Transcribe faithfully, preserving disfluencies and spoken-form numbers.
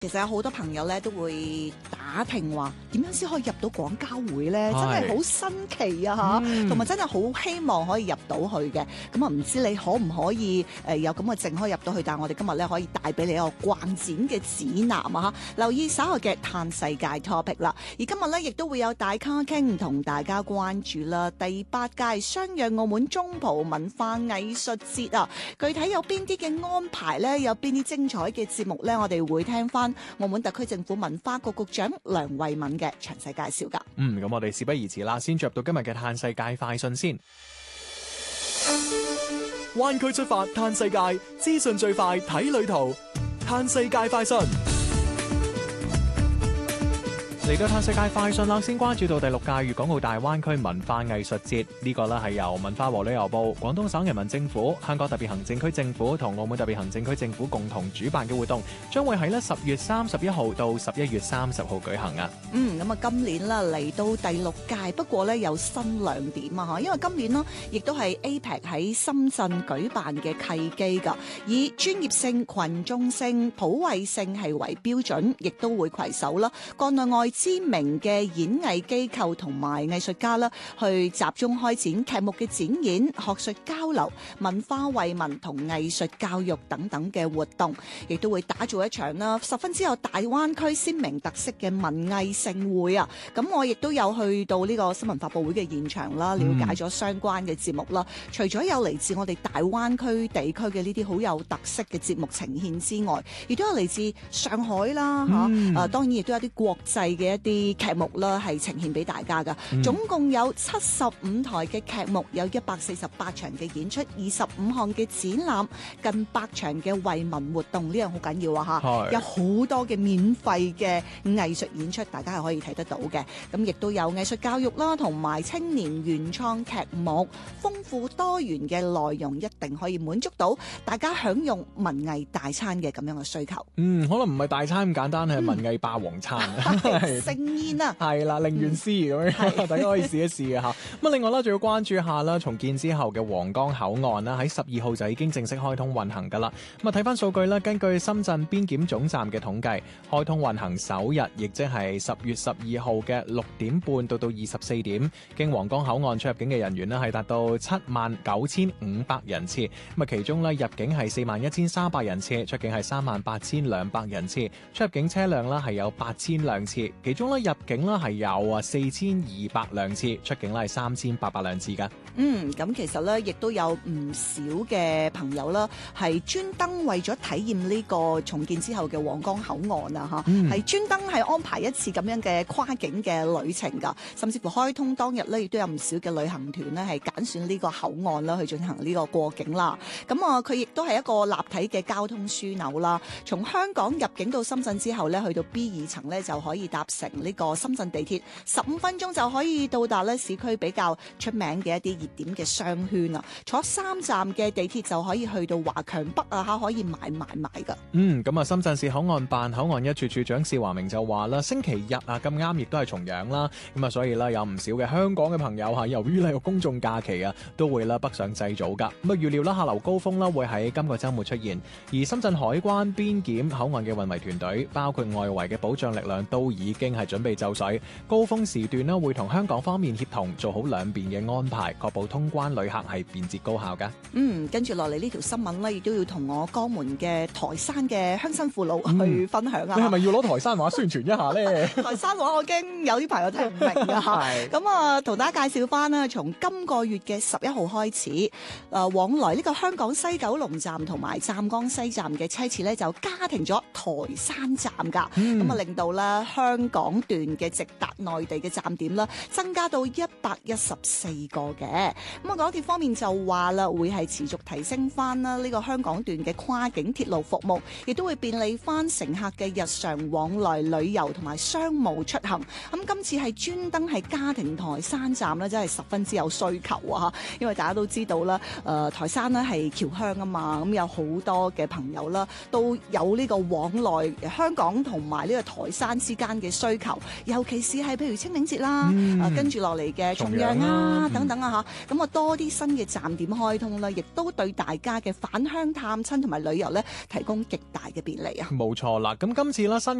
其實有好多朋友咧都會打聽話點樣先可以入到廣交會咧，真係好新奇啊嚇，同埋、嗯、真係好希望可以入到去嘅。咁啊唔知你可唔可以誒有咁嘅證可以入到去？但係我哋今日咧可以帶俾你一個逛展嘅指南啊嚇，留意稍後嘅嘆世界 topic 啦。而今日咧亦都會有大咖傾同大家關注啦，第八屆相約澳門中葡文化藝術節啊，具體有邊啲嘅安排咧？有邊啲精彩嘅節目咧？我哋會聽翻澳門特區政府文化局局長梁慧敏嘅詳細介紹噶。 嗯，咁我哋事不宜遲啦，先着到今日嘅嘆世界快訊先。灣區出發嘆世界，資訊最快睇旅途，嘆世界快訊。嚟到嘆世界快訊啦，先關注到第六屆粵港澳大灣區文化藝術節，呢個咧係由文化和旅遊部、廣東省人民政府、香港特別行政區政府同澳門特別行政區政府共同主辦嘅活動，將會喺咧十月三十一號到十一月三十號舉行啊。嗯，咁啊今年啦嚟到第六屆，不過咧有新亮點啊嚇，因為今年呢亦都係 A P E C 喺深圳舉辦嘅契機㗎，以專業性、群眾性、普惠性係為標準，亦都會攜手啦國內外知名嘅演藝機構同埋藝術家啦，去集中開展劇目嘅展演、學術交流、文化惠民同藝術教育等等嘅活動，亦都會打造一場啦十分之有大灣區鮮明特色嘅文藝盛會啊！咁我亦都有去到呢個新聞發佈會嘅現場啦，了解咗相關嘅節目啦。嗯、除咗有嚟自我哋大灣區地區嘅呢啲好有特色嘅節目呈現之外，亦都有嚟自上海啦嚇，嗯、啊當然亦都有啲國際嘅一啲劇目啦，係呈現俾大家噶。嗯、總共有七十五台嘅劇目，有一百四十八場嘅演出，二十五項嘅展覽，近百場嘅惠民活動，呢樣好緊要啊嚇！是有好多嘅免費嘅藝術演出，大家係可以睇得到嘅。咁亦都有藝術教育啦，同埋青年原創劇目，豐富多元嘅內容，一定可以滿足到大家享用文藝大餐嘅咁樣嘅需求。 嗯，可能唔係大餐咁簡單，係文藝霸王餐。 盛宴啊， 係啦，令願思咁樣，大家可以試一試嘅嚇。咁另外啦，仲要關注下啦，重建之後嘅皇崗口岸啦，喺十二號就已經正式開通運行㗎啦。咁啊，睇翻數據啦，根據深圳邊檢總站嘅統計，開通運行首日，亦即係十月十二號嘅六點半到到二十四點，經皇崗口岸出入境嘅人員呢係達到七萬九千五百人次。咁啊，其中咧入境係四萬一千三百人次，出境係三萬八千兩百人次，出入境車輛啦係有八千輛次，其中咧入境啦係有啊四千二百輛次，出境咧係三千八百輛次噶。 嗯，咁其實咧亦都有唔少嘅朋友啦，係專登為咗體驗呢個重建之後嘅皇崗口岸啊，嚇、嗯，係專登係安排一次咁樣嘅跨境嘅旅程噶，甚至乎開通當日咧，亦都有唔少嘅旅行團咧係揀選呢個口岸啦去進行呢個過境啦。咁啊，佢亦都係一個立體嘅交通樞紐啦。從香港入境到深圳之後咧，去到 B 二層咧就可以搭乘呢個深圳地鐵，十五分鐘就可以到達咧市區比較出名嘅一啲熱點嘅商圈啊。坐三站嘅地鐵就可以去到華強北啊，嚇可以買買買噶。 嗯，咁啊，深圳市口岸辦口岸一處處長邵華明就話啦，星期日啊咁啱亦都係重陽啦，咁啊所以啦有唔少嘅香港嘅朋友嚇，由於咧有公眾假期啊，都會啦北上祭祖噶。咁啊預料啦客流高峰啦會喺今個週末出現，而深圳海關邊檢口岸嘅運維團隊，包括外圍嘅保障力量都已經係準備就緒，高峰時段啦會同香港方面協同做好兩邊嘅安排，確保通關旅客係便捷高效噶。 嗯，跟住落嚟呢條新聞咧，亦都要同我江門嘅台山嘅鄉親父老去分享啊！ 嗯、你係咪要攞台山話宣傳一下咧？ 台山話我驚有啲朋友聽唔明㗎嚇。咁啊，同大家介紹翻啦，從今個月嘅十一號開始，誒、呃、往來呢個香港西九龍站同埋湛江西站嘅車次咧就加停咗台山站㗎。咁啊、嗯，令到咧香港段嘅直達內地嘅站點啦，增加到一百一十四個嘅。咁啊，港鐵方面就話啦，會係持續提升翻啦呢個香港段嘅跨境鐵路服務，亦都會便利翻乘客嘅日常往來旅遊同埋商務出行。咁今次係專登係加停台山站咧，真係十分之有需求啊！因為大家都知道啦，誒、呃、台山咧係僑鄉啊嘛，咁有好多嘅朋友啦，都有呢個往來香港同埋呢個台山之間嘅需求，尤其是係譬如清明節啦， 嗯啊跟住落嚟嘅重陽重陽啦嗯啊等等啊嚇，咁啊多啲新嘅站點開通啦，亦都對大家嘅返鄉探親同埋旅遊咧提供極大嘅便利啊！ 冇錯啦，咁今次啦新